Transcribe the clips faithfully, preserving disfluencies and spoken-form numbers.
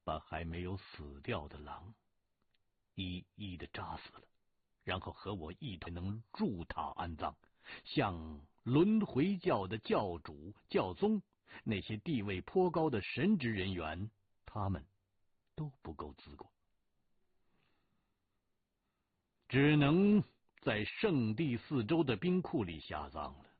把还没有死掉的狼一一的扎死了，然后和我一同能入塔安葬，像轮回教的教主、教宗那些地位颇高的神职人员，他们都不够资格，只能在圣地四周的冰库里下葬了。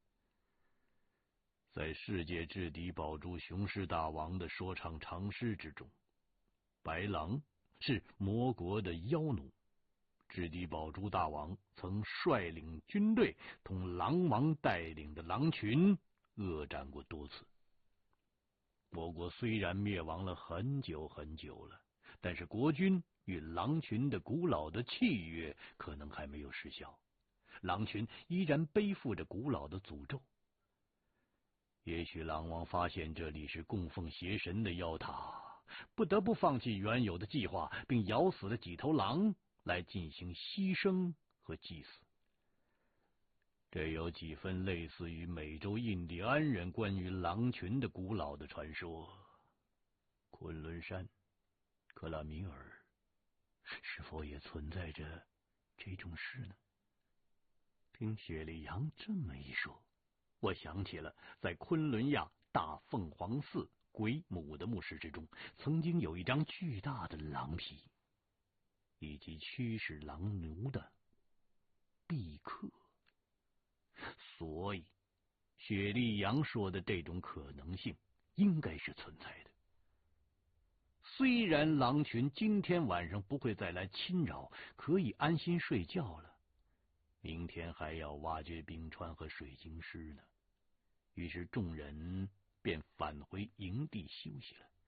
在世界至敌宝珠雄狮大王的说唱长诗之中，白狼是魔国的妖奴，至敌宝珠大王曾率领军队同狼王带领的狼群恶战过多次。我国虽然灭亡了很久很久了，但是国军与狼群的古老的契约可能还没有失效，狼群依然背负着古老的诅咒。也许狼王发现这里是供奉邪神的妖塔，不得不放弃原有的计划，并咬死了几头狼来进行牺牲和祭祀。这有几分类似于美洲印第安人关于狼群的古老的传说。昆仑山、克拉米尔是否也存在着这种事呢？听雪莉杨这么一说，我想起了在昆仑亚大凤凰寺鬼母的墓室之中，曾经有一张巨大的狼皮，以及驱使狼奴的壁刻。所以雪莉杨说的这种可能性应该是存在的。虽然狼群今天晚上不会再来侵扰，可以安心睡觉了，明天还要挖掘冰川和水晶石呢。于是众人便返回营地休息了。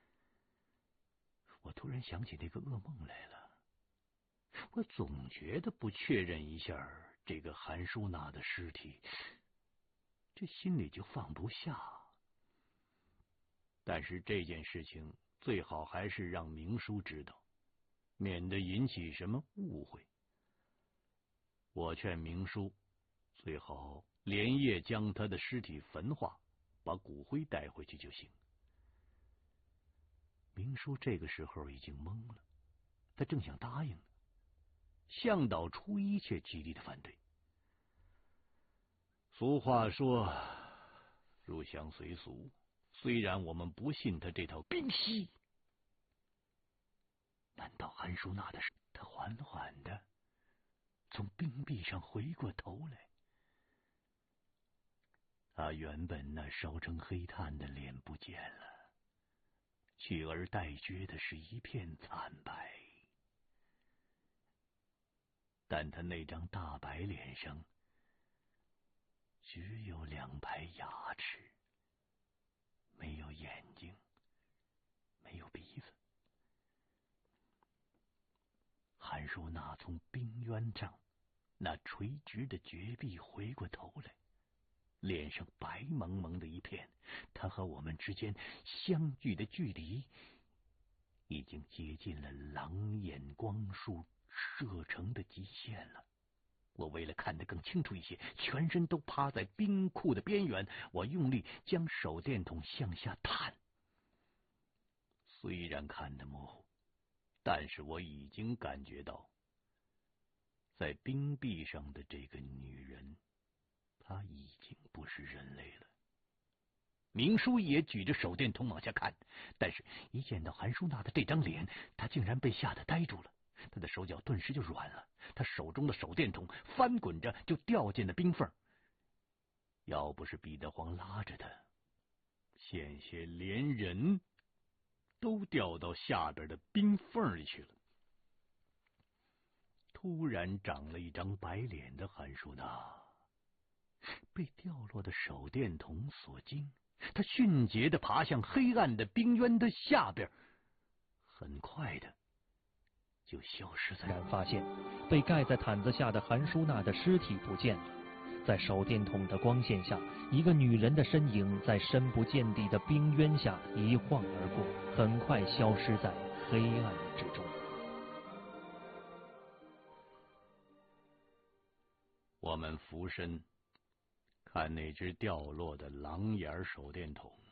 我突然想起那个噩梦来了，我总觉得不确认一下这个韩舒娜的尸体，这心里就放不下。但是这件事情最好还是让明叔知道，免得引起什么误会。我劝明叔最好连夜将他的尸体焚化，把骨灰带回去就行。明叔这个时候已经懵了，他正想答应呢，向导初一却极力的反对。俗话说入乡随俗，虽然我们不信他这套冰息，难道韩舒娜的事？他缓缓的从冰壁上回过头来，他原本那烧成黑炭的脸不见了，取而代之的是一片惨白。但他那张大白脸上只有两排牙齿，没有眼睛，没有鼻子。韩舒娜从冰渊上那垂直的绝壁回过头来，脸上白蒙蒙的一片，他和我们之间相距的距离已经接近了狼眼光束射程的极限了。我为了看得更清楚一些，全身都趴在冰库的边缘，我用力将手电筒向下探。虽然看得模糊，但是我已经感觉到，在冰壁上的这个女人，她已经不是人类了。明叔也举着手电筒往下看，但是一见到韩舒娜的这张脸，他竟然被吓得呆住了。他的手脚顿时就软了，他手中的手电筒翻滚着就掉进了冰缝。要不是彼得黄拉着他，险些连人都掉到下边的冰缝里去了。突然长了一张白脸的韩舒娜被掉落的手电筒所惊，他迅捷地爬向黑暗的冰渊的下边，很快的就消失在。 然发现被盖在毯子下的韩舒娜的尸体不见了，在手电筒的光线下，一个女人的身影在深不见底的冰渊下一晃而过，很快消失在黑暗之中。 我们俯身看那只掉落的狼眼手电筒，